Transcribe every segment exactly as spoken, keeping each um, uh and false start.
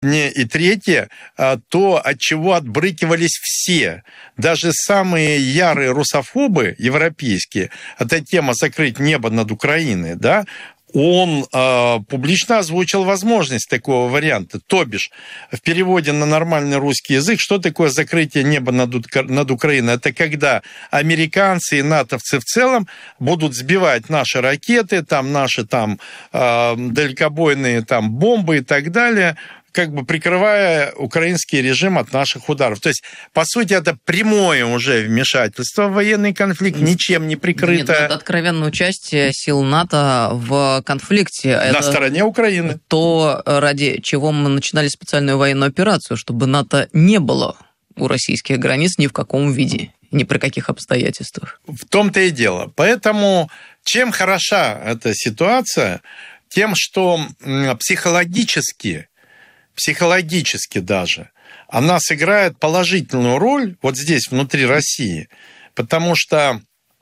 И третье, то, от чего отбрыкивались все. Даже самые ярые русофобы европейские, это тема «закрыть небо над Украиной», да, он э, публично озвучил возможность такого варианта. То бишь, в переводе на нормальный русский язык, что такое закрытие неба над, над Украиной? Это когда американцы и натовцы в целом будут сбивать наши ракеты, там, наши там, э, далекобойные там, бомбы и так далее, как бы прикрывая украинский режим от наших ударов. То есть, по сути, это прямое уже вмешательство в военный конфликт, ничем не прикрытое. Нет, это откровенное участие сил НАТО в конфликте. На это стороне Украины. То, ради чего мы начинали специальную военную операцию, чтобы НАТО не было у российских границ ни в каком виде, ни при каких обстоятельствах. В том-то и дело. Поэтому чем хороша эта ситуация? Тем, что психологически психологически даже, она сыграет положительную роль вот здесь, внутри России, потому что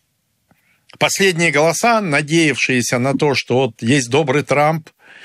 последние голоса, надеявшиеся на то, что вот есть добрый Трамп,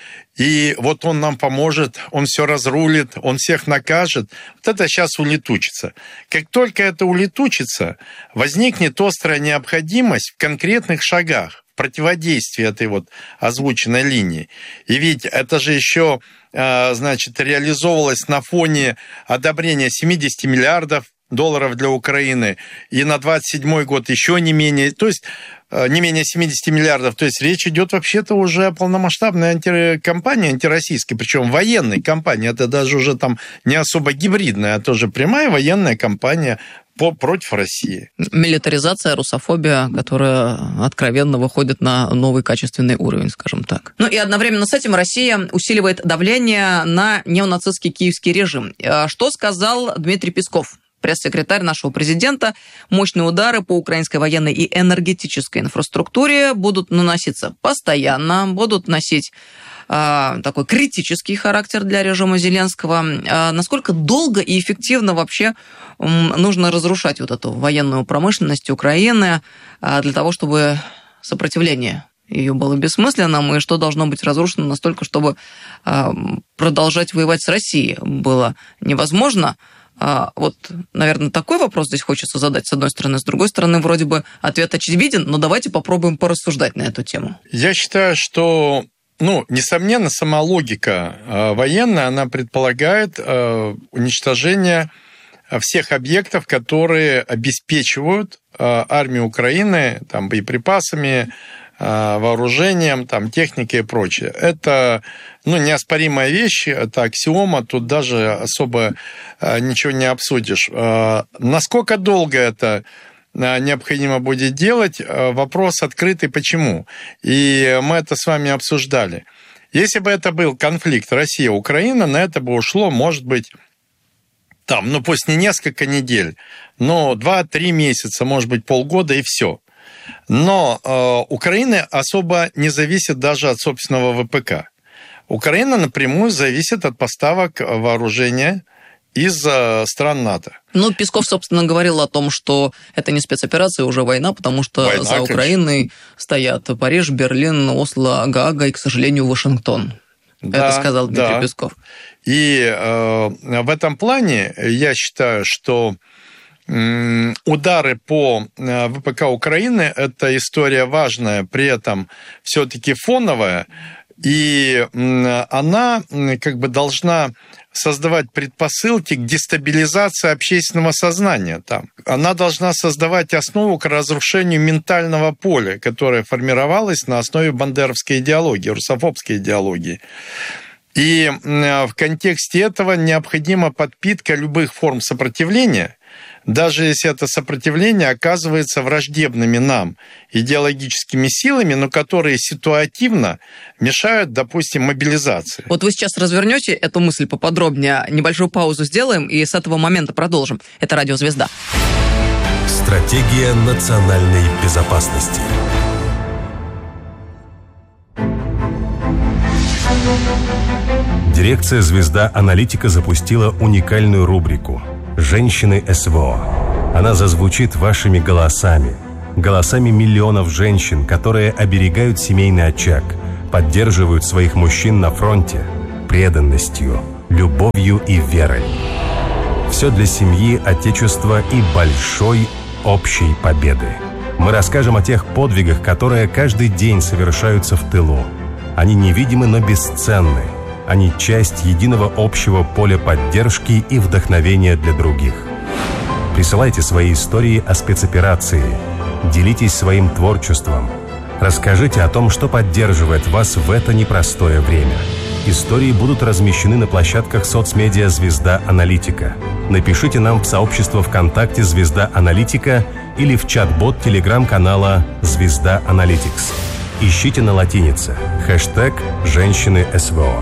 и вот он нам поможет, он все разрулит, он всех накажет, вот это сейчас улетучится. Как только это улетучится, возникнет острая необходимость в конкретных шагах, в противодействии этой вот озвученной линии. И ведь это же еще, значит, реализовывалось на фоне одобрения семьдесят миллиардов долларов для Украины, и на двадцать седьмой год еще не менее, то есть не менее семьдесят миллиардов. То есть речь идет вообще-то уже о полномасштабной антикампании, антироссийской, причем военной кампании. Это даже уже там не особо гибридная, а тоже прямая военная кампания по, против России. Милитаризация, русофобия, которая откровенно выходит на новый качественный уровень, скажем так. Ну и одновременно с этим Россия усиливает давление на неонацистский киевский режим. Что сказал Дмитрий Песков, пресс-секретарь нашего президента? Мощные удары по украинской военной и энергетической инфраструктуре будут наноситься постоянно, будут носить э, такой критический характер для режима Зеленского. Э, насколько долго и эффективно вообще э, нужно разрушать вот эту военную промышленность Украины э, для того, чтобы сопротивление ее было бессмысленным, и что должно быть разрушено настолько, чтобы э, продолжать воевать с Россией было невозможно? А, вот, наверное, такой вопрос здесь хочется задать, с одной стороны. С другой стороны, вроде бы ответ очевиден, но давайте попробуем порассуждать на эту тему. Я считаю, что, ну, несомненно, сама логика э, военная, она предполагает э, уничтожение всех объектов, которые обеспечивают э, армию Украины там, боеприпасами, вооружением, там, техникой и прочее. Это, ну, неоспоримая вещь, это аксиома, тут даже особо ничего не обсудишь. Насколько долго это необходимо будет делать, вопрос открытый, почему. И мы это с вами обсуждали. Если бы это был конфликт Россия-Украина, на это бы ушло, может быть, там, ну, пусть не несколько недель, но два-три месяца, может быть, полгода и все. Но э, Украина особо не зависит даже от собственного ВПК. Украина напрямую зависит от поставок вооружения из э, стран НАТО. Ну, Песков, собственно, говорил о том, что это не спецоперация, уже война, потому что война, за Украиной конечно. Стоят Париж, Берлин, Осло, Гаага и, к сожалению, Вашингтон. Да, это сказал Дмитрий да. Песков. И э, в этом плане я считаю, что удары по ВПК Украины – это история важная, при этом все-таки фоновая, и она как бы должна создавать предпосылки к дестабилизации общественного сознания там. Она должна создавать основу к разрушению ментального поля, которое формировалось на основе бандеровской идеологии, русофобской идеологии. И в контексте этого необходима подпитка любых форм сопротивления, даже если это сопротивление оказывается враждебными нам идеологическими силами, но которые ситуативно мешают, допустим, мобилизации. Вот вы сейчас развернете эту мысль поподробнее, небольшую паузу сделаем и с этого момента продолжим. Это «Радио Звезда». Стратегия национальной безопасности. Дирекция «Звезда Аналитика» запустила уникальную рубрику «Женщины СВО». Она зазвучит вашими голосами, голосами миллионов женщин, которые оберегают семейный очаг, поддерживают своих мужчин на фронте преданностью, любовью и верой. Все для семьи, отечества и большой общей победы. Мы расскажем о тех подвигах, которые каждый день совершаются в тылу. Они невидимы, но бесценны. Они часть единого общего поля поддержки и вдохновения для других. Присылайте свои истории о спецоперации. Делитесь своим творчеством. Расскажите о том, что поддерживает вас в это непростое время. Истории будут размещены на площадках соцмедиа «Звезда Аналитика». Напишите нам в сообщество ВКонтакте «Звезда Аналитика» или в чат-бот телеграм-канала «Звезда Аналитикс». Ищите на латинице хэштег «Женщины СВО».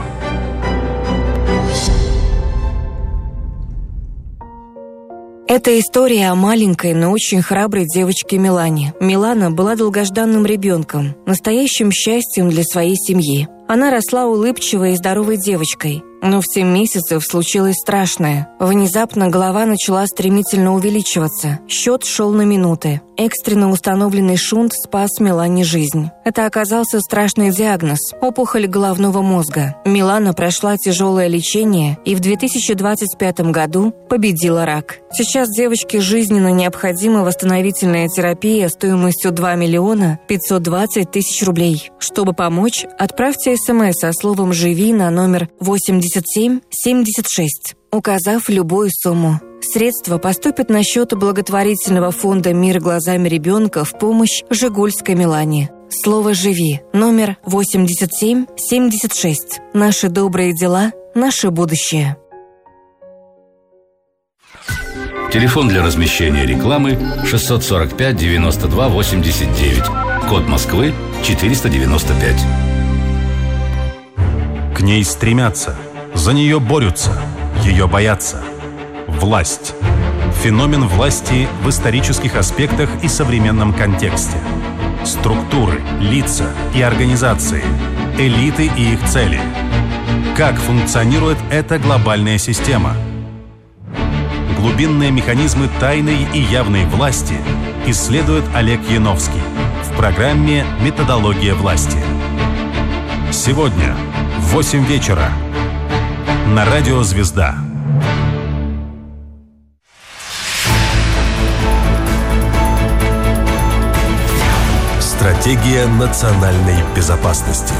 Это история о маленькой, но очень храброй девочке Милане. Милана была долгожданным ребенком, настоящим счастьем для своей семьи. Она росла улыбчивой и здоровой девочкой. Но в семь месяцев случилось страшное. Внезапно голова начала стремительно увеличиваться. Счет шел на минуты. Экстренно установленный шунт спас Милане жизнь. Это оказался страшный диагноз – опухоль головного мозга. Милана прошла тяжелое лечение и в две тысячи двадцать пятом году победила рак. Сейчас девочке жизненно необходима восстановительная терапия стоимостью два миллиона пятьсот двадцать тысяч рублей. Чтобы помочь, отправьте смс со словом «Живи» на номер восемьдесят семь семьдесят шесть, указав любую сумму. Средства поступят на счет благотворительного фонда «Мир глазами ребенка» в помощь Жигульской Милане. Слово «Живи» номер восемьдесят семь семьдесят шесть. Наши добрые дела, наше будущее. Телефон для размещения рекламы шестьсот сорок пять девяносто два восемьдесят девять. Код Москвы четыреста девяносто пять. К ней стремятся, за нее борются, ее боятся. Власть. Феномен власти в исторических аспектах и современном контексте. Структуры, лица и организации, элиты и их цели. Как функционирует эта глобальная система? Глубинные механизмы тайной и явной власти исследует Олег Яновский в программе «Методология власти». Сегодня в восемь вечера на радио «Звезда». Стратегия национальной безопасности.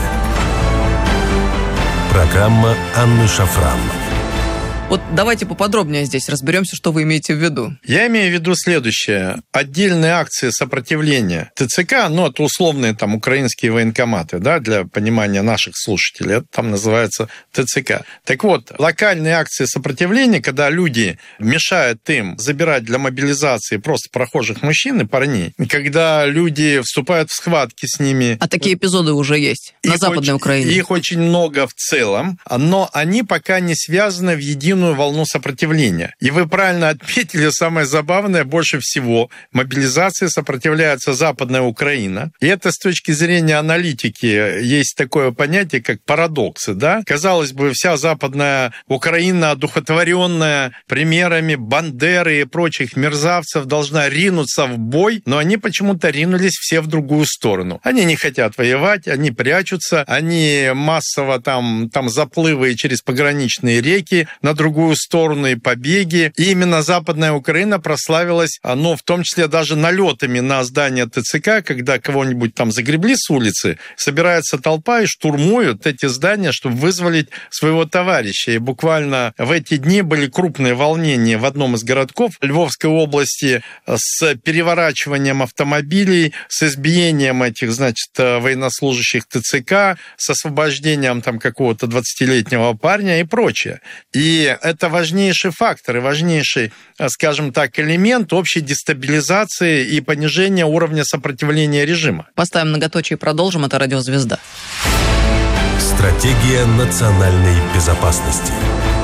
Программа Анны Шафран. Вот давайте поподробнее здесь разберемся, что вы имеете в виду. Я имею в виду следующее. Отдельные акции сопротивления ТЦК, ну, это условные там украинские военкоматы, да, для понимания наших слушателей, это там называется ТЦК. Так вот, локальные акции сопротивления, когда люди мешают им забирать для мобилизации просто прохожих мужчин и парней, когда люди вступают в схватки с ними. А такие эпизоды уже есть на Западной очень, Украине. Их очень много в целом, но они пока не связаны в единую волну сопротивления. И вы правильно отметили, самое забавное, больше всего мобилизации сопротивляется Западная Украина. И это с точки зрения аналитики есть такое понятие, как парадоксы. Да? Казалось бы, вся Западная Украина, одухотворенная примерами Бандеры и прочих мерзавцев, должна ринуться в бой, но они почему-то ринулись все в другую сторону. Они не хотят воевать, они прячутся, они массово там, там заплывы через пограничные реки на другую сторону и побеги. И именно Западная Украина прославилась, ну, в том числе даже налетами на здание ТЦК, когда кого-нибудь там загребли с улицы, собирается толпа и штурмуют эти здания, чтобы вызволить своего товарища. И буквально в эти дни были крупные волнения в одном из городков Львовской области с переворачиванием автомобилей, с избиением этих, значит, военнослужащих ТЦК, с освобождением там какого-то двадцатилетнего парня и прочее. И это важнейший фактор и важнейший, скажем так, элемент общей дестабилизации и понижения уровня сопротивления режима. Поставим многоточие и продолжим. Это «Радио Звезда». Стратегия национальной безопасности.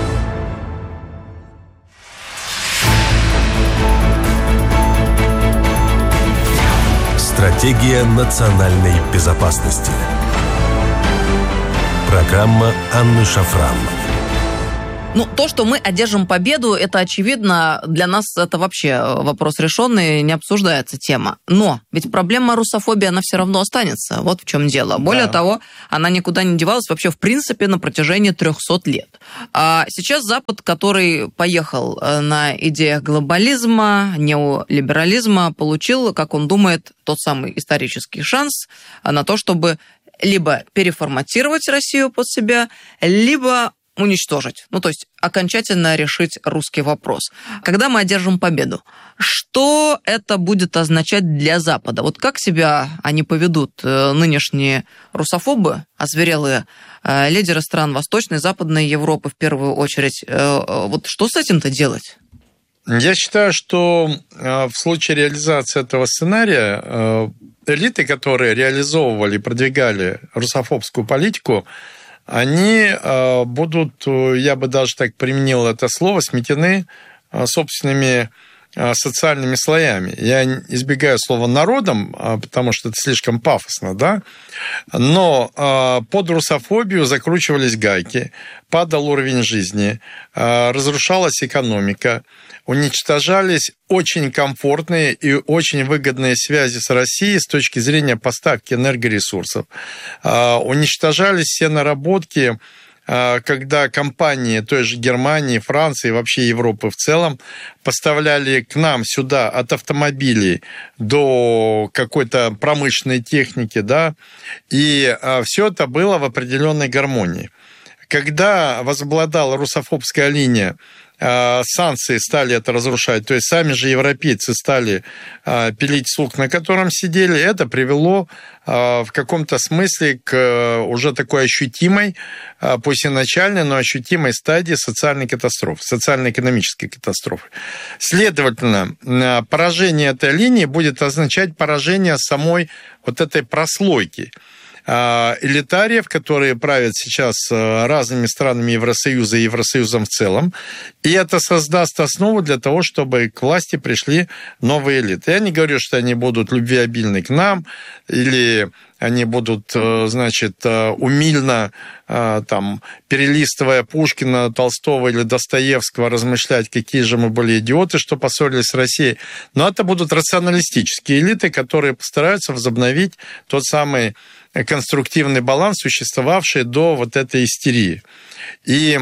Стратегия национальной безопасности. Программа Анны Шафран. Ну, то, что мы одержим победу, это очевидно. Для нас это вообще вопрос решенный, не обсуждается тема. Но ведь проблема русофобии, она все равно останется. Вот в чем дело. Более да. того, она никуда не девалась вообще, в принципе, на протяжении трехсот лет. А сейчас Запад, который поехал на идеях глобализма, неолиберализма, получил, как он думает, тот самый исторический шанс на то, чтобы либо переформатировать Россию под себя, либо уничтожить. Ну, то есть окончательно решить русский вопрос. Когда мы одержим победу, что это будет означать для Запада? Вот как себя они поведут, нынешние русофобы, озверелые лидеры стран Восточной и Западной Европы в первую очередь? Вот что с этим-то делать? Я считаю, что в случае реализации этого сценария элиты, которые реализовывали, продвигали русофобскую политику, они будут, я бы даже так применил это слово, сметены собственными социальными слоями. Я избегаю слова «народом», потому что это слишком пафосно, да? Но под русофобию закручивались гайки, падал уровень жизни, разрушалась экономика, уничтожались очень комфортные и очень выгодные связи с Россией с точки зрения поставки энергоресурсов. Уничтожались все наработки, когда компании той же Германии, Франции, вообще Европы в целом поставляли к нам сюда от автомобилей до какой-то промышленной техники, да, и все это было в определенной гармонии. Когда возобладала русофобская линия, санкции стали это разрушать, то есть сами же европейцы стали пилить сук, на котором сидели, это привело в каком-то смысле к уже такой ощутимой, пусть и начальной, но ощутимой стадии социальной катастрофы, социально-экономической катастрофы. Следовательно, поражение этой линии будет означать поражение самой вот этой прослойки элитариев, которые правят сейчас разными странами Евросоюза и Евросоюзом в целом. И это создаст основу для того, чтобы к власти пришли новые элиты. Я не говорю, что они будут любвеобильны к нам, или они будут, значит, умильно, там, перелистывая Пушкина, Толстого или Достоевского, размышлять, какие же мы были идиоты, что поссорились с Россией. Но это будут рационалистические элиты, которые постараются возобновить тот самый конструктивный баланс, существовавший до вот этой истерии. И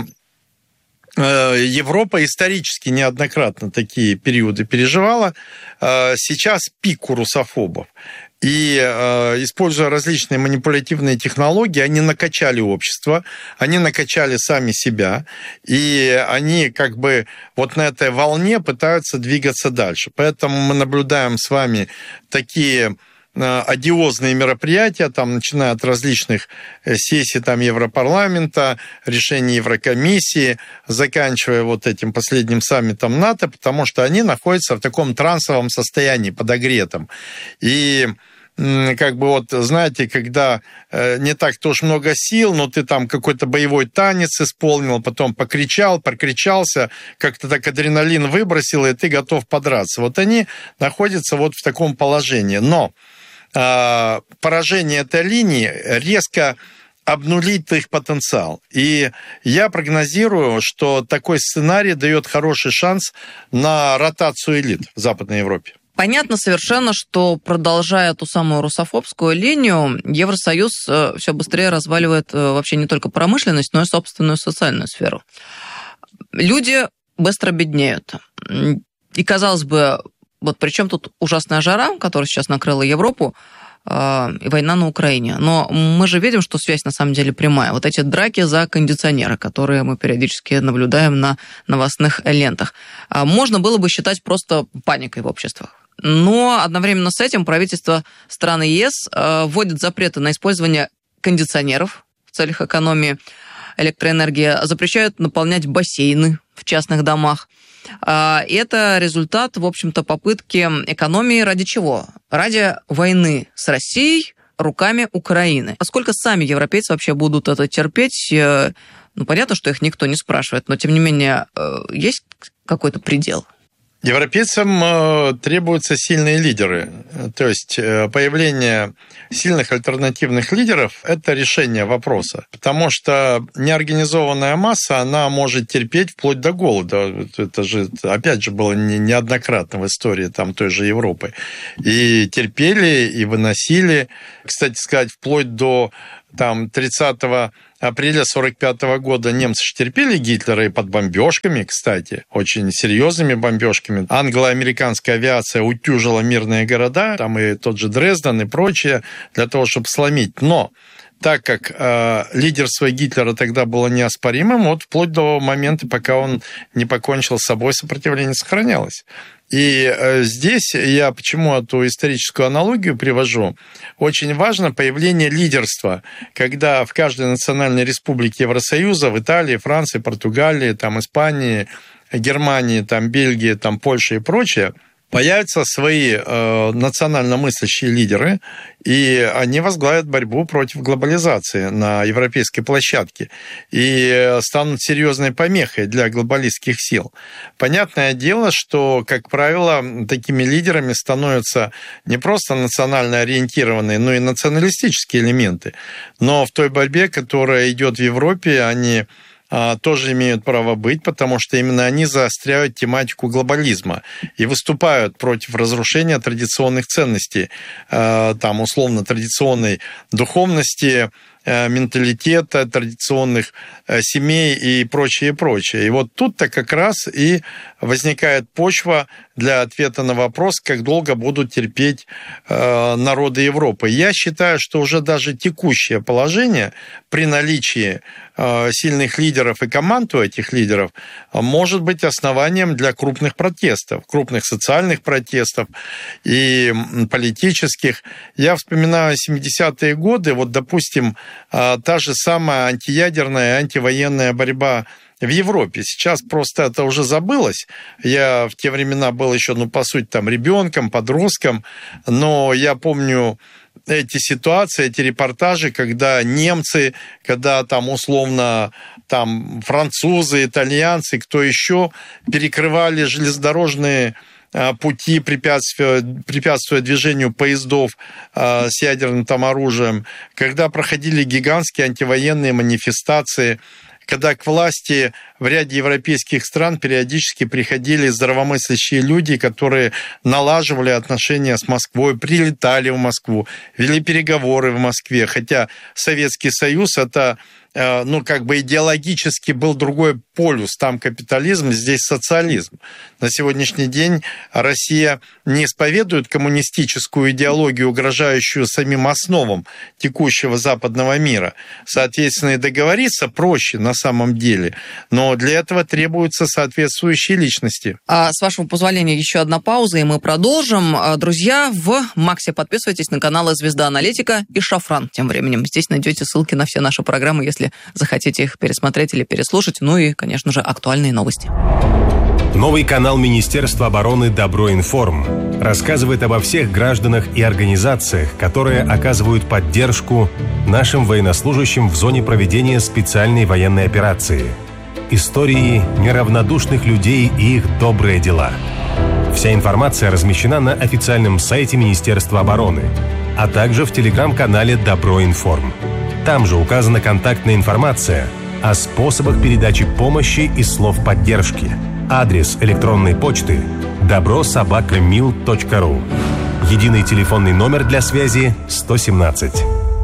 Европа исторически неоднократно такие периоды переживала. Сейчас пик у русофобов. И, используя различные манипулятивные технологии, они накачали общество, они накачали сами себя, и они как бы вот на этой волне пытаются двигаться дальше. Поэтому мы наблюдаем с вами такие одиозные мероприятия, там, начиная от различных сессий там, Европарламента, решений Еврокомиссии, заканчивая вот этим последним саммитом НАТО, потому что они находятся в таком трансовом состоянии, подогретом. И как бы вот, знаете, когда не так-то уж много сил, но ты там какой-то боевой танец исполнил, потом покричал, прокричался, как-то так адреналин выбросил, и ты готов подраться. Вот они находятся вот в таком положении. Но поражение этой линии резко обнулит их потенциал. И я прогнозирую, что такой сценарий дает хороший шанс на ротацию элит в Западной Европе. Понятно совершенно, что, продолжая ту самую русофобскую линию, Евросоюз все быстрее разваливает вообще не только промышленность, но и собственную социальную сферу. Люди быстро беднеют. И, казалось бы, вот при чем тут ужасная жара, которая сейчас накрыла Европу, и война на Украине. Но мы же видим, что связь на самом деле прямая. Вот эти драки за кондиционеры, которые мы периодически наблюдаем на новостных лентах, можно было бы считать просто паникой в обществах. Но одновременно с этим правительство стран ЕС вводит запреты на использование кондиционеров в целях экономии электроэнергии, запрещают наполнять бассейны в частных домах. И это результат, в общем-то, попытки экономии ради чего? Ради войны с Россией руками Украины. Поскольку сами европейцы вообще будут это терпеть, ну, понятно, что их никто не спрашивает, но, тем не менее, есть какой-то предел? Европейцам э, требуются сильные лидеры. То есть э, появление сильных альтернативных лидеров – это решение вопроса. Потому что неорганизованная масса, она может терпеть вплоть до голода. Это же, опять же, было не, неоднократно в истории там, той же Европы. И терпели, и выносили. Кстати сказать, вплоть до там, тридцатого апреля сорок пятого года немцы же терпели Гитлера и под бомбежками, кстати, очень серьезными бомбежками. Англо-американская авиация утюжила мирные города, там и тот же Дрезден и прочее, для того, чтобы сломить. Но так как э, лидерство Гитлера тогда было неоспоримым, вот вплоть до момента, пока он не покончил с собой, сопротивление сохранялось. И э, здесь я почему эту историческую аналогию привожу? Очень важно появление лидерства, когда в каждой национальной республике Евросоюза, в Италии, Франции, Португалии, там, Испании, Германии, там, Бельгии, там, Польше и прочее, появятся свои э, национально мыслящие лидеры, и они возглавят борьбу против глобализации на европейской площадке и станут серьезной помехой для глобалистских сил. Понятное дело, что, как правило, такими лидерами становятся не просто национально ориентированные, но и националистические элементы. Но в той борьбе, которая идет в Европе, они тоже имеют право быть, потому что именно они заостряют тематику глобализма и выступают против разрушения традиционных ценностей, там, условно, традиционной духовности, менталитета, традиционных семей и прочее, и прочее. И вот тут-то как раз и возникает почва для ответа на вопрос, как долго будут терпеть народы Европы. Я считаю, что уже даже текущее положение при наличии сильных лидеров и команд у этих лидеров может быть основанием для крупных протестов, крупных социальных протестов и политических. Я вспоминаю семидесятые годы, вот, допустим, та же самая антиядерная и антивоенная борьба в Европе. Сейчас просто это уже забылось. Я в те времена был еще, ну, по сути, там, ребенком, подростком, но я помню эти ситуации, эти репортажи, когда немцы, когда там условно там французы, итальянцы, кто еще, перекрывали железнодорожные пути, препятствуя, препятствуя движению поездов э, с ядерным там оружием, когда проходили гигантские антивоенные манифестации, когда к власти в ряде европейских стран периодически приходили здравомыслящие люди, которые налаживали отношения с Москвой, прилетали в Москву, вели переговоры в Москве, хотя Советский Союз это, ну, как бы идеологически был другой полюс, там капитализм, здесь социализм. На сегодняшний день Россия не исповедует коммунистическую идеологию, угрожающую самим основам текущего западного мира. Соответственно, и договориться проще на самом деле, но для этого требуются соответствующие личности. А с вашего позволения еще одна пауза, и мы продолжим. Друзья, в Максе подписывайтесь на каналы «Звезда Аналитика» и «Шафран». Тем временем здесь найдете ссылки на все наши программы, если захотите их пересмотреть или переслушать. Ну и, конечно же, актуальные новости. Новый канал Министерства обороны «Доброинформ» рассказывает обо всех гражданах и организациях, которые оказывают поддержку нашим военнослужащим в зоне проведения специальной военной операции. Истории неравнодушных людей и их добрые дела. Вся информация размещена на официальном сайте Министерства обороны, а также в телеграм-канале «Доброинформ». Там же указана контактная информация о способах передачи помощи и слов поддержки. Адрес электронной почты добро собака мил точка ру. Единый телефонный номер для связи сто семнадцать.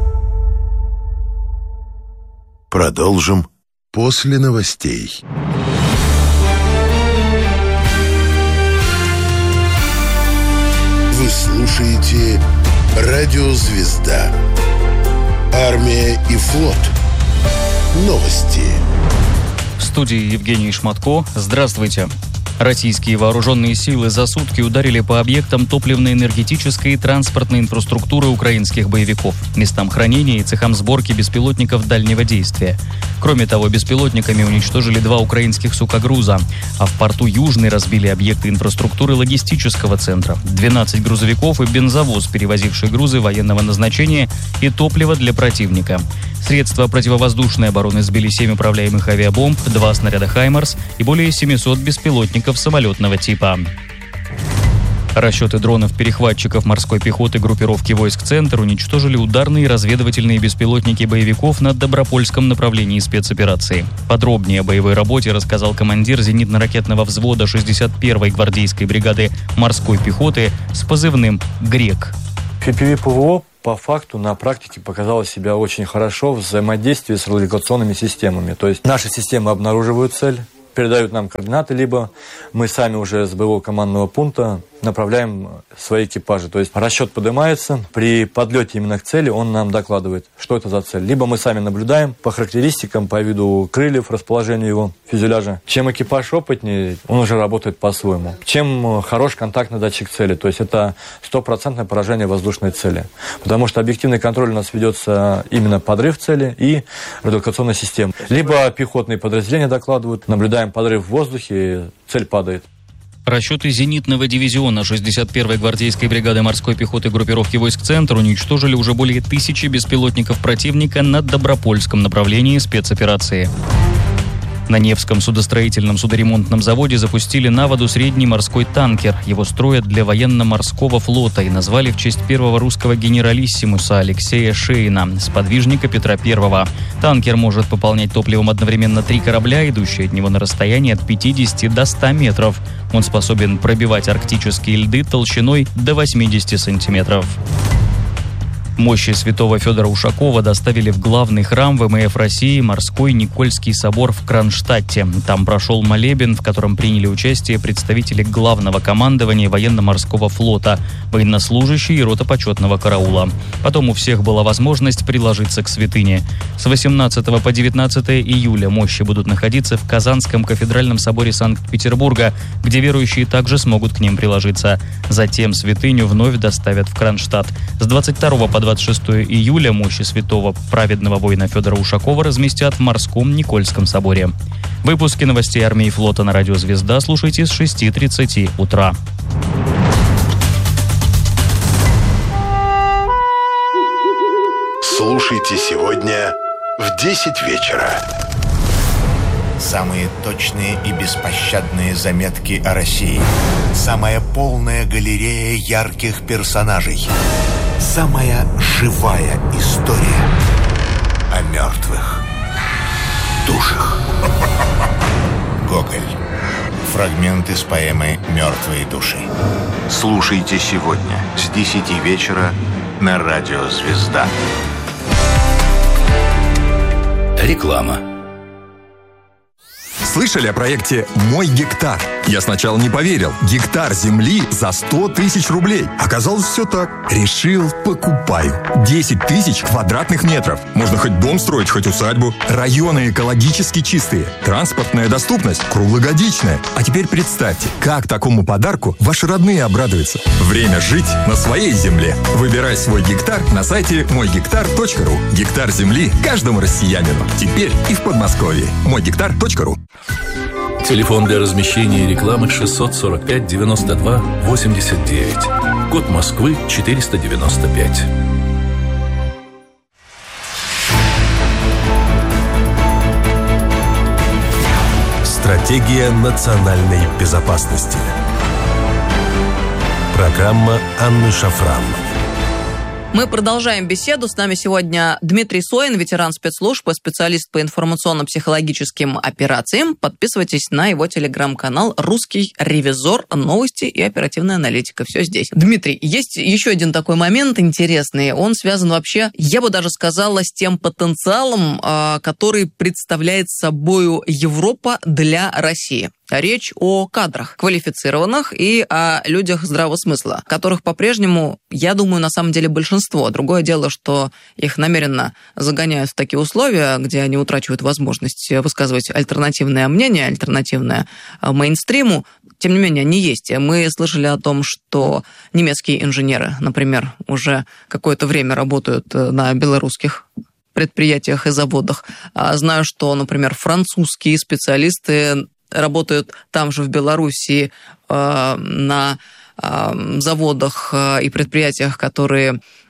Продолжим после новостей. Вы слушаете «Радио Звезда». Армия и флот. Новости. В студии Евгений Шматко. Здравствуйте. Российские вооруженные силы за сутки ударили по объектам топливно-энергетической и транспортной инфраструктуры украинских боевиков, местам хранения и цехам сборки беспилотников дальнего действия. Кроме того, беспилотниками уничтожили два украинских сухогруза, а в порту Южный разбили объекты инфраструктуры логистического центра, двенадцать грузовиков и бензовоз, перевозивший грузы военного назначения и топливо для противника. Средства противовоздушной обороны сбили семь управляемых авиабомб, два снаряда «Хаймарс» и более семисот беспилотников самолетного типа. Расчеты дронов-перехватчиков морской пехоты группировки войск «Центр» уничтожили ударные разведывательные беспилотники боевиков на Добропольском направлении спецоперации. Подробнее о боевой работе рассказал командир зенитно-ракетного взвода шестьдесят первой гвардейской бригады морской пехоты с позывным «Грек». эф пи ви-ПВО по факту на практике показало себя очень хорошо в взаимодействии с радиолокационными системами. То есть наши системы обнаруживают цель, передают нам координаты, либо мы сами уже с боевого командного пункта направляем свои экипажи. То есть расчет поднимается, при подлете именно к цели он нам докладывает, что это за цель. Либо мы сами наблюдаем по характеристикам, по виду крыльев, расположению его фюзеляжа. Чем экипаж опытнее, он уже работает по-своему. Чем хорош контактный датчик цели, то есть это стопроцентное поражение воздушной цели. Потому что объективный контроль у нас ведется именно подрыв цели и радиолокационной системы. Либо пехотные подразделения докладывают, наблюдаем подрыв в воздухе, цель падает. Расчеты зенитного дивизиона шестьдесят первой гвардейской бригады морской пехоты группировки войск «Центр» уничтожили уже более тысячи беспилотников противника на Добропольском направлении спецоперации. На Невском судостроительном судоремонтном заводе запустили на воду средний морской танкер. Его строят для военно-морского флота и назвали в честь первого русского генералиссимуса Алексея Шейна, сподвижника Петра Первого. Танкер может пополнять топливом одновременно три корабля, идущие от него на расстоянии от пятидесяти до ста метров. Он способен пробивать арктические льды толщиной до восьмидесяти сантиметров. Мощи святого Федора Ушакова доставили в главный храм вэ эм эф России Морской Никольский собор в Кронштадте. Там прошел молебен, в котором приняли участие представители главного командования военно-морского флота, военнослужащие и рота почетного караула. Потом у всех была возможность приложиться к святыне. С восемнадцатого по девятнадцатое июля мощи будут находиться в Казанском кафедральном соборе Санкт-Петербурга, где верующие также смогут к ним приложиться. Затем святыню вновь доставят в Кронштадт. С двадцать второго по двадцать шестое июля мощи святого праведного воина Федора Ушакова разместят в Морском Никольском соборе. Выпуски новостей армии и флота на радио «Звезда» слушайте с шести тридцати утра. Слушайте сегодня в десять вечера. Самые точные и беспощадные заметки о России. Самая полная галерея ярких персонажей. Самая живая история о мертвых душах. Гоголь. Фрагмент из поэмы «Мертвые души». Слушайте сегодня с десяти вечера на радио «Звезда». Реклама. Слышали о проекте «Мой гектар»? Я сначала не поверил. Гектар земли за сто тысяч рублей. Оказалось, все так. Решил, покупаю. десять тысяч квадратных метров. Можно хоть дом строить, хоть усадьбу. Районы экологически чистые. Транспортная доступность круглогодичная. А теперь представьте, как такому подарку ваши родные обрадуются. Время жить на своей земле. Выбирай свой гектар на сайте мой гектар точка ру. Гектар земли каждому россиянину. Теперь и в Подмосковье. мой гектар точка ру. Телефон для размещения рекламы шестьсот сорок пять девяносто два восемьдесят девять. Код Москвы четыреста девяносто пять. Стратегия национальной безопасности. Программа Анны Шафран. Мы продолжаем беседу. С нами сегодня Дмитрий Соин, ветеран спецслужб и специалист по информационно-психологическим операциям. Подписывайтесь на его телеграм-канал «Русский ревизор». Новости и оперативная аналитика. Все здесь. Дмитрий, есть еще один такой момент интересный. Он связан вообще, я бы даже сказала, с тем потенциалом, который представляет собою Европа для России. Речь о кадрах квалифицированных и о людях здравого смысла, которых по-прежнему, я думаю, на самом деле большинство. Другое дело, что их намеренно загоняют в такие условия, где они утрачивают возможность высказывать альтернативное мнение, альтернативное мейнстриму. Тем не менее, они есть. Мы слышали о том, что немецкие инженеры, например, уже какое-то время работают на белорусских предприятиях и заводах. Знаю, что, например, французские специалисты работают там же, в Белоруссии, на заводах и предприятиях, которые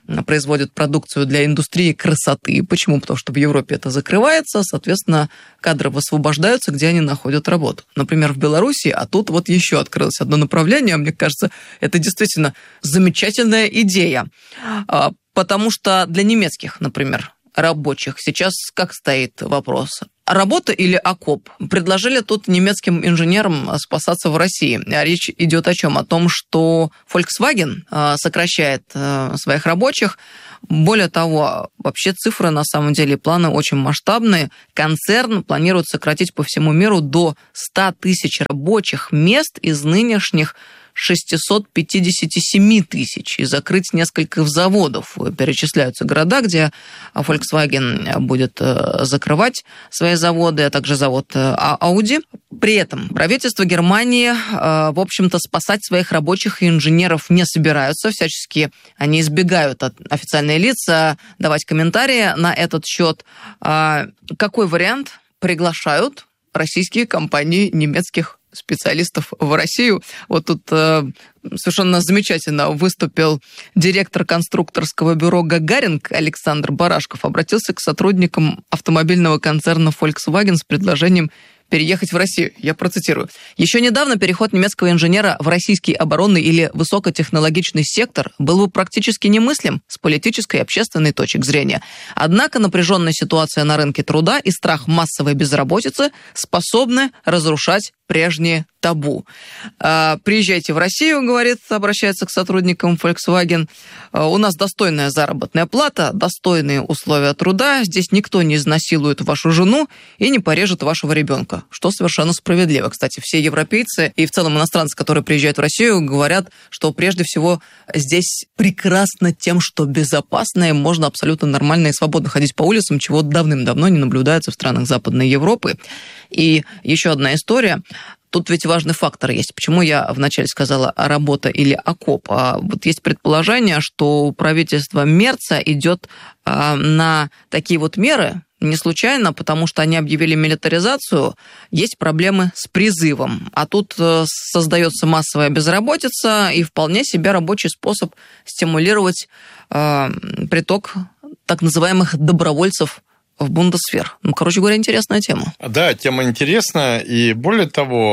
производят продукцию для индустрии красоты. Почему? Потому что в Европе это закрывается, соответственно, кадры высвобождаются, где они находят работу. Например, в Беларуси, а тут вот еще открылось одно направление. Мне кажется, это действительно замечательная идея. Потому что для немецких, например, рабочих сейчас как стоит вопрос? Работа или окоп? Предложили тут немецким инженерам спасаться в России. Речь идет о чем? О том, что Volkswagen сокращает своих рабочих. Более того, вообще цифры на самом деле, планы очень масштабные. Концерн планирует сократить по всему миру до ста тысяч рабочих мест из нынешних шестьсот пятьдесят семь тысяч и закрыть несколько заводов. Перечисляются города, где Volkswagen будет закрывать свои заводы, а также завод Audi. При этом правительство Германии, в общем-то, спасать своих рабочих и инженеров не собираются. Всячески они избегают от официальные лица давать комментарии на этот счет. Какой вариант? Приглашают российские компании немецких специалистов в Россию. Вот тут э, совершенно замечательно выступил директор конструкторского бюро «Гагаринг» Александр Барашков. Обратился к сотрудникам автомобильного концерна Volkswagen с предложением переехать в Россию. Я процитирую. Еще недавно переход немецкого инженера в российский оборонный или высокотехнологичный сектор был бы практически немыслим с политической и общественной точек зрения. Однако напряженная ситуация на рынке труда и страх массовой безработицы способны разрушать прежние табу. Приезжайте в Россию, говорит, обращается к сотрудникам Volkswagen. У нас достойная заработная плата, достойные условия труда. Здесь никто не изнасилует вашу жену и не порежет вашего ребенка, что совершенно справедливо. Кстати, все европейцы и в целом иностранцы, которые приезжают в Россию, говорят, что прежде всего здесь прекрасно тем, что безопасно, и можно абсолютно нормально и свободно ходить по улицам, чего давным-давно не наблюдается в странах Западной Европы. И еще одна история. Тут ведь важный фактор есть. Почему я вначале сказала работа или окоп? А вот есть предположение, что правительство Мерца идет на такие вот меры не случайно, потому что они объявили милитаризацию, есть проблемы с призывом. А тут создается массовая безработица и вполне себе рабочий способ стимулировать приток так называемых добровольцев в Бундесвер. Ну, короче говоря, интересная тема. Да, тема интересная. И более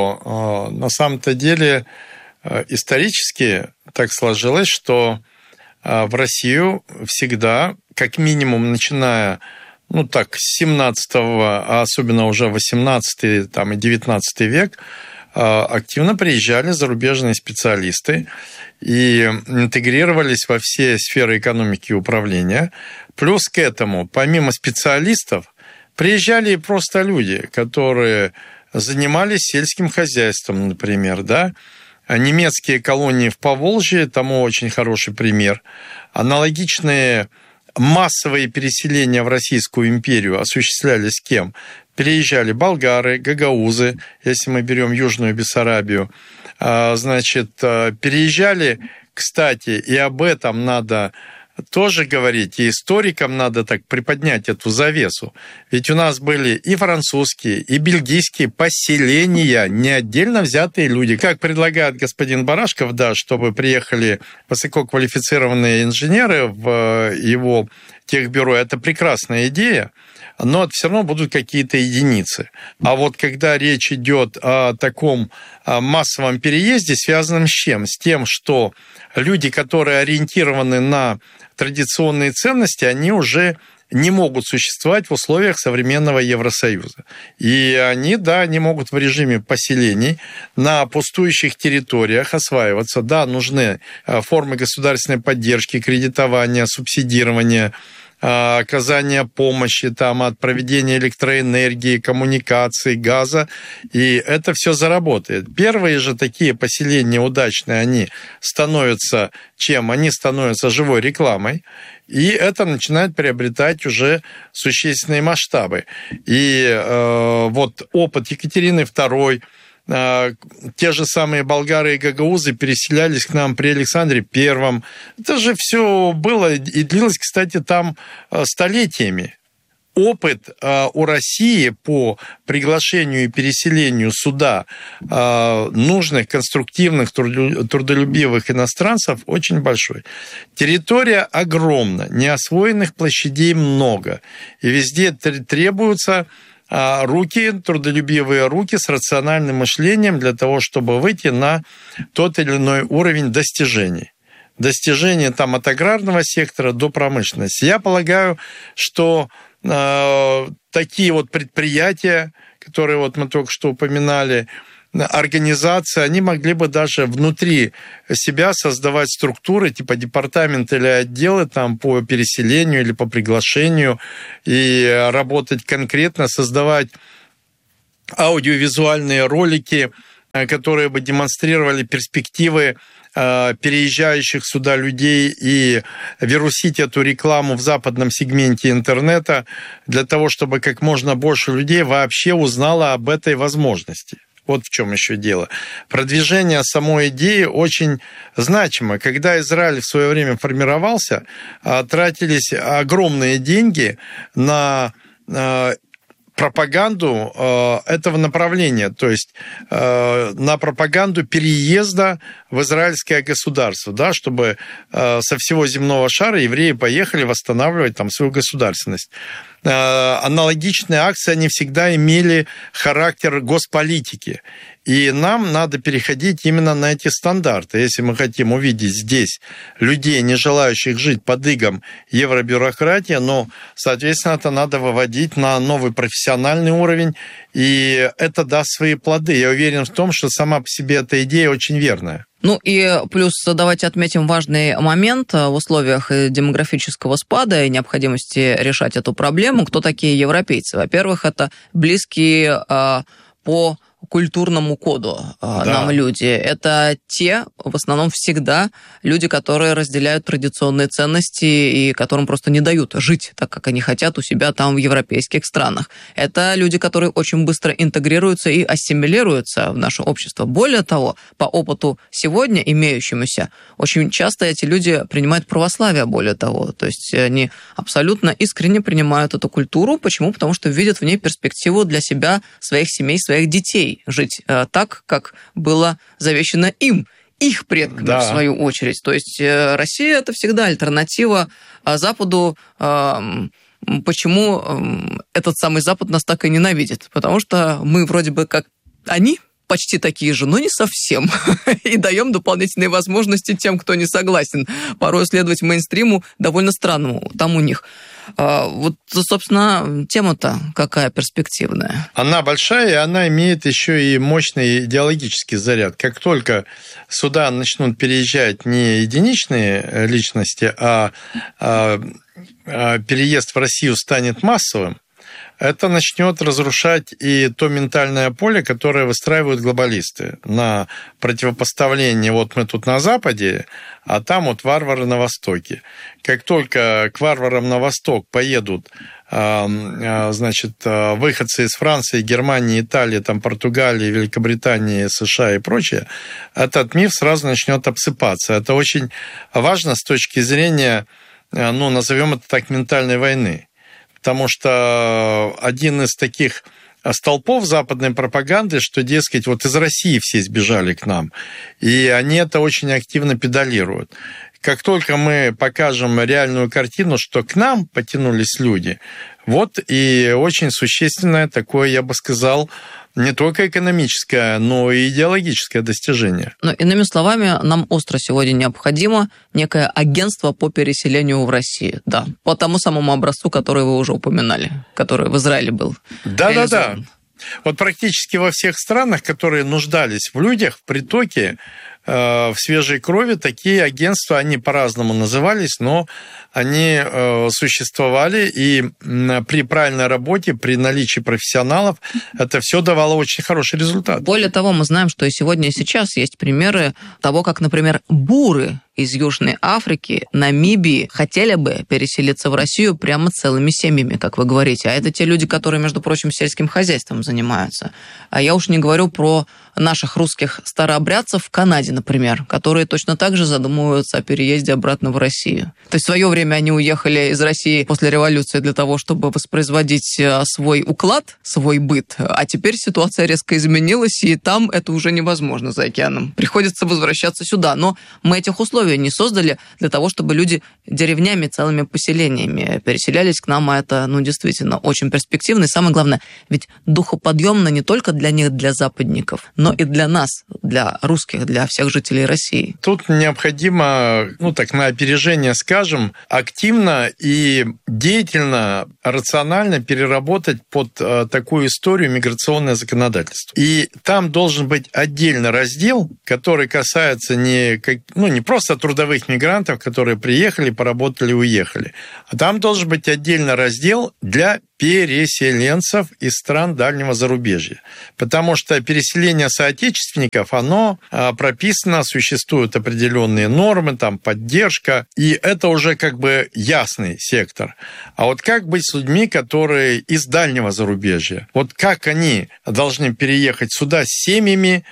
того, на самом-то деле исторически так сложилось, что в Россию всегда, как минимум, начиная, ну так, с семнадцатого, а особенно уже восемнадцатый там, и девятнадцатый век, активно приезжали зарубежные специалисты и интегрировались во все сферы экономики и управления. Плюс к этому, помимо специалистов, приезжали и просто люди, которые занимались сельским хозяйством, например, да. Немецкие колонии в Поволжье тому очень хороший пример. Аналогичные массовые переселения в Российскую империю осуществлялись кем? Приезжали болгары, гагаузы, если мы берем Южную Бессарабию. Значит, переезжали, кстати, и об этом надо тоже говорить, и историкам надо так приподнять эту завесу. Ведь у нас были и французские, и бельгийские поселения, не отдельно взятые люди. Как предлагает господин Барашков, да, чтобы приехали высококвалифицированные инженеры в его техбюро, это прекрасная идея, но это все равно будут какие-то единицы. А вот когда речь идет о таком массовом переезде, связанном с чем? С тем, что люди, которые ориентированы на традиционные ценности, они уже не могут существовать в условиях современного Евросоюза. И они, да, не могут в режиме поселений на пустующих территориях осваиваться. Да, нужны формы государственной поддержки, кредитования, субсидирования, оказания помощи там, от проведения электроэнергии, коммуникаций, газа, и это все заработает. Первые же такие поселения удачные, они становятся чем? Они становятся живой рекламой, и это начинает приобретать уже существенные масштабы. И э, вот опыт Екатерины второй, те же самые болгары и гагаузы переселялись к нам при Александре Первом. Это же все было и длилось, кстати, там столетиями. опыт э, у России по приглашению и переселению сюда э, нужных, конструктивных, трудолюбивых иностранцев очень большой. Территория огромна, неосвоенных площадей много, и везде требуются э, руки, трудолюбивые руки с рациональным мышлением для того, чтобы выйти на тот или иной уровень достижений. Достижения там от аграрного сектора до промышленности. Я полагаю, что такие вот предприятия, которые вот мы только что упоминали, организации, они могли бы даже внутри себя создавать структуры, типа департамент или отделы там, по переселению или по приглашению, и работать конкретно, создавать аудиовизуальные ролики, которые бы демонстрировали перспективы переезжающих сюда людей и вирусить эту рекламу в западном сегменте интернета для того, чтобы как можно больше людей вообще узнало об этой возможности. Вот в чем еще дело. Продвижение самой идеи очень значимо. Когда Израиль в свое время формировался, тратились огромные деньги на пропаганду э, этого направления, то есть э, на пропаганду переезда в израильское государство, да, чтобы э, со всего земного шара евреи поехали восстанавливать там свою государственность. Э, аналогичные акции, они всегда имели характер госполитики. И нам надо переходить именно на эти стандарты. Если мы хотим увидеть здесь людей, не желающих жить под игом евробюрократии, но, соответственно, это надо выводить на новый профессиональный уровень, и это даст свои плоды. Я уверен в том, что сама по себе эта идея очень верная. Ну и плюс давайте отметим важный момент в условиях демографического спада и необходимости решать эту проблему. Кто такие европейцы? Во-первых, это близкие э, по культурному коду да. нам люди. Это те, в основном всегда, люди, которые разделяют традиционные ценности и которым просто не дают жить так, как они хотят у себя там в европейских странах. Это люди, которые очень быстро интегрируются и ассимилируются в наше общество. Более того, по опыту сегодня имеющемуся, очень часто эти люди принимают православие, более того. То есть они абсолютно искренне принимают эту культуру. Почему? Потому что видят в ней перспективу для себя, своих семей, своих детей. Жить э, так, как было завещено им, их предками, да. в свою очередь. То есть э, Россия – это всегда альтернатива а Западу. Э, почему э, этот самый Запад нас так и ненавидит? Потому что мы вроде бы как они, почти такие же, но не совсем. И даем дополнительные возможности тем, кто не согласен. Порой следовать мейнстриму довольно странному там у них. Вот, собственно, тема-то какая перспективная? Она большая, и она имеет еще и мощный идеологический заряд. Как только сюда начнут переезжать не единичные личности, а, а, а переезд в Россию станет массовым, это начнет разрушать и то ментальное поле, которое выстраивают глобалисты на противопоставление. Вот мы тут на Западе, а там вот варвары на Востоке. Как только к варварам на Восток поедут значит, выходцы из Франции, Германии, Италии, там, Португалии, Великобритании, США и прочее, этот миф сразу начнет обсыпаться. Это очень важно с точки зрения, ну, назовем это так, ментальной войны. Потому что один из таких столпов западной пропаганды, что, дескать, вот из России все сбежали к нам, и они это очень активно педалируют. Как только мы покажем реальную картину, что к нам потянулись люди, вот и очень существенное такое, я бы сказал, не только экономическое, но и идеологическое достижение. Но, иными словами, нам остро сегодня необходимо некое агентство по переселению в Россию. Да, по тому самому образцу, который вы уже упоминали, который в Израиле был. Да-да-да. Вот практически во всех странах, которые нуждались в людях, в притоке, в свежей крови, такие агентства, они по-разному назывались, но они существовали, и при правильной работе, при наличии профессионалов, это все давало очень хороший результат. Более того, мы знаем, что и сегодня, и сейчас есть примеры того, как, например, буры из Южной Африки, Намибии хотели бы переселиться в Россию прямо целыми семьями, как вы говорите. А это те люди, которые, между прочим, сельским хозяйством занимаются. А я уж не говорю про наших русских старообрядцев в Канаде, например, которые точно так же задумываются о переезде обратно в Россию. То есть в свое время они уехали из России после революции для того, чтобы воспроизводить свой уклад, свой быт, а теперь ситуация резко изменилась, и там это уже невозможно за океаном. Приходится возвращаться сюда. Но мы этих условий не создали для того, чтобы люди деревнями, целыми поселениями переселялись к нам, а это, ну, действительно очень перспективно. И самое главное, ведь духоподъемно не только для них, для западников, но и для нас, для русских, для всех жителей России. Тут необходимо, ну так, на опережение скажем, активно и деятельно, рационально переработать под э, такую историю миграционное законодательство. И там должен быть отдельный раздел, который касается не, как, ну, не просто трудовых мигрантов, которые приехали, поработали и уехали, а там должен быть отдельный раздел для переселенцев из стран дальнего зарубежья. Потому что переселение соотечественников, оно прописано, существуют определенные нормы, там поддержка, и это уже как бы ясный сектор. А вот как быть с людьми, которые из дальнего зарубежья? Вот как они должны переехать сюда с семьями,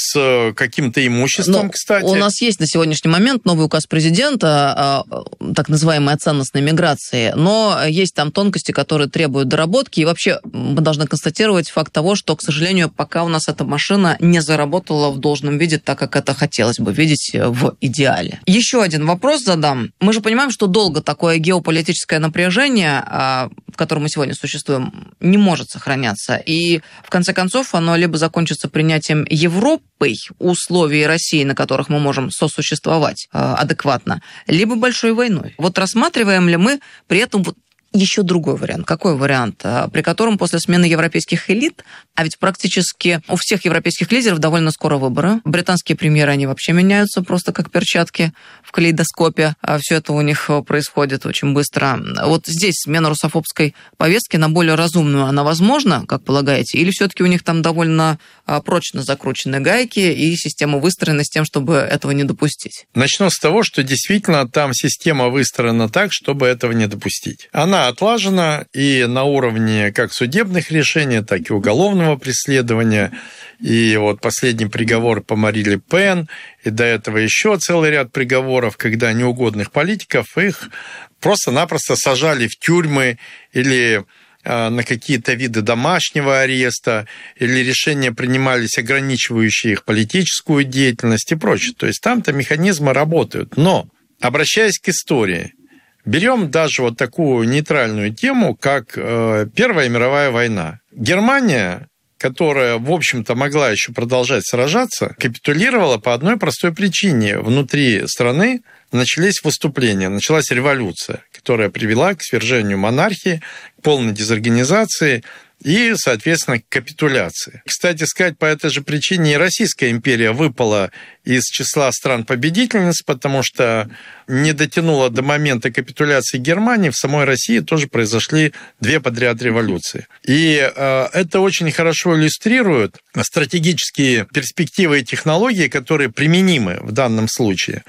с каким-то имуществом, но, кстати. У нас есть на сегодняшний момент новый указ президента, так называемой о ценностной миграции, но есть там тонкости, которые требуют доработки, и вообще мы должны констатировать факт того, что, к сожалению, пока у нас эта машина не заработала в должном виде, так как это хотелось бы видеть в идеале. Еще один вопрос задам. Мы же понимаем, что долго такое геополитическое напряжение, в котором мы сегодня существуем, не может сохраняться, и в конце концов оно либо закончится принятием Европы, условий России, на которых мы можем сосуществовать э, адекватно, либо большой войной. Вот рассматриваем ли мы при этом вот еще другой вариант? Какой вариант? При котором после смены европейских элит, а ведь практически у всех европейских лидеров довольно скоро выборы. Британские премьеры, они вообще меняются просто как перчатки в калейдоскопе. Все это у них происходит очень быстро. Вот здесь смена русофобской повестки на более разумную, она возможна, как полагаете? Или все-таки у них там довольно прочно закручены гайки и система выстроена с тем, чтобы этого не допустить? Начну с того, что действительно там система выстроена так, чтобы этого не допустить. Она отлажена и на уровне как судебных решений, так и уголовного преследования. И вот последний приговор по Мари Ле Пен, и до этого еще целый ряд приговоров, когда неугодных политиков их просто-напросто сажали в тюрьмы или на какие-то виды домашнего ареста, или решения принимались, ограничивающие их политическую деятельность и прочее. То есть там-то механизмы работают. Но, обращаясь к истории, берем даже вот такую нейтральную тему, как Первая мировая война. Германия, которая, в общем-то, могла еще продолжать сражаться, капитулировала по одной простой причине. Внутри страны начались выступления, началась революция, которая привела к свержению монархии, к полной дезорганизации и, соответственно, к капитуляции. Кстати сказать, по этой же причине и Российская империя выпала из числа стран-победительниц, потому что не дотянула до момента капитуляции Германии, в самой России тоже произошли две подряд революции. И э, это очень хорошо иллюстрирует стратегические перспективы и технологии, которые применимы в данном случае.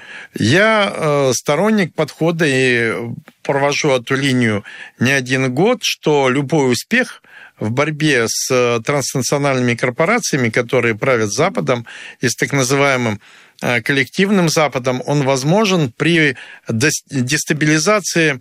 Я э, сторонник подхода и провожу эту линию не один год, что любой успех в борьбе с транснациональными корпорациями, которые правят Западом, и с так называемым коллективным Западом, он возможен при дестабилизации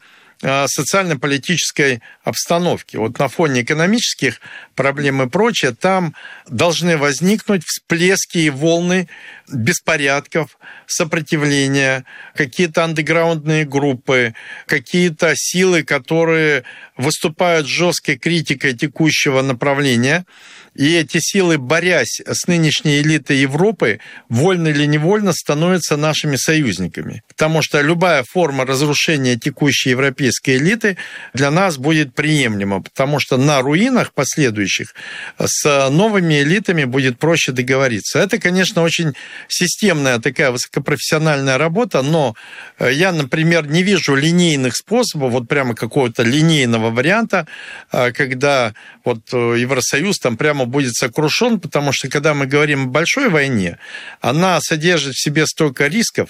социально-политической обстановки. Вот на фоне экономических проблем и прочее, там должны возникнуть всплески и волны беспорядков, сопротивления, какие-то андеграундные группы, какие-то силы, которые выступают с жесткой критикой текущего направления. И эти силы, борясь с нынешней элитой Европы, вольно или невольно становятся нашими союзниками. Потому что любая форма разрушения текущей европейской элиты для нас будет приемлема, потому что на руинах последующих с новыми элитами будет проще договориться. Это, конечно, очень системная такая высокопрофессиональная работа, но я, например, не вижу линейных способов, вот прямо какого-то линейного варианта, когда вот Евросоюз там прямо будет сокрушен, потому что когда мы говорим о большой войне, она содержит в себе столько рисков,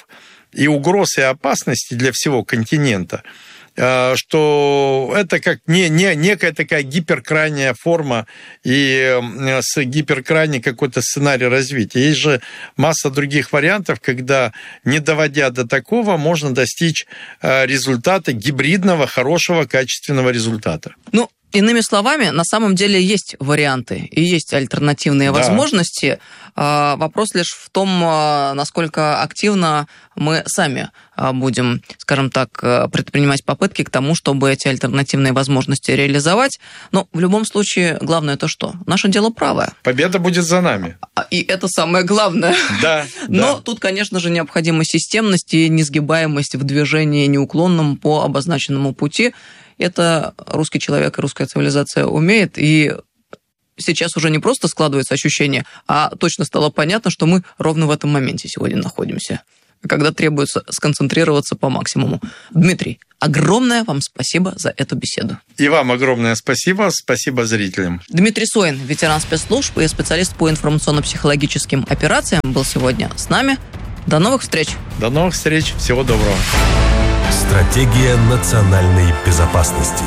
и угроз, и опасности для всего континента, что это как не, не, некая такая гиперкрайняя форма и с гиперкрайний какой-то сценарий развития. Есть же масса других вариантов, когда, не доводя до такого, можно достичь результата гибридного, хорошего, качественного результата. Ну, иными словами, на самом деле есть варианты и есть альтернативные да. возможности. Вопрос лишь в том, насколько активно мы сами будем, скажем так, предпринимать попытки к тому, чтобы эти альтернативные возможности реализовать. Но в любом случае, главное то что? Наше дело правое. Победа будет за нами. И это самое главное. Да. Но да. тут, конечно же, необходима системность и несгибаемость в движении неуклонном по обозначенному пути. Это русский человек и русская цивилизация умеет, и сейчас уже не просто складывается ощущение, а точно стало понятно, что мы ровно в этом моменте сегодня находимся, когда требуется сконцентрироваться по максимуму. Дмитрий, огромное вам спасибо за эту беседу. И вам огромное спасибо. Спасибо зрителям. Дмитрий Соин, ветеран спецслужб и специалист по информационно-психологическим операциям, был сегодня с нами. До новых встреч. До новых встреч. Всего доброго. Стратегия национальной безопасности.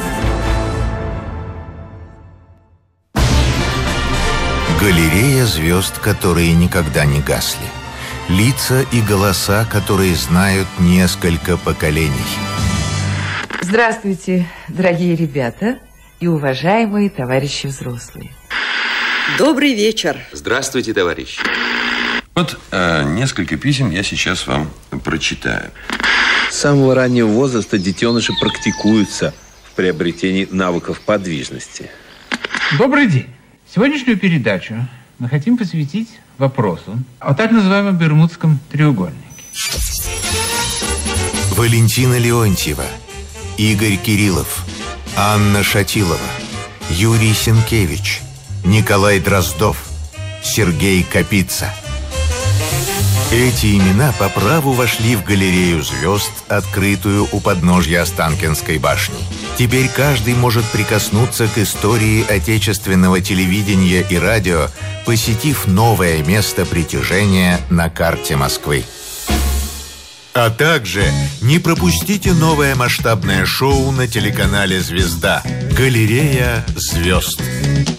Галерея звезд, которые никогда не гасли. Лица и голоса, которые знают несколько поколений. Здравствуйте, дорогие ребята и уважаемые товарищи взрослые. Добрый вечер. Здравствуйте, товарищи. Вот э, несколько писем я сейчас вам прочитаю. С самого раннего возраста детеныши практикуются в приобретении навыков подвижности. Добрый день. Сегодняшнюю передачу мы хотим посвятить вопросу о так называемом Бермудском треугольнике. Валентина Леонтьева, Игорь Кириллов, Анна Шатилова, Юрий Сенкевич, Николай Дроздов, Сергей Капица. Эти имена по праву вошли в галерею звезд, открытую у подножья Останкинской башни. Теперь каждый может прикоснуться к истории отечественного телевидения и радио, посетив новое место притяжения на карте Москвы. А также не пропустите новое масштабное шоу на телеканале «Звезда» «Галерея звезд».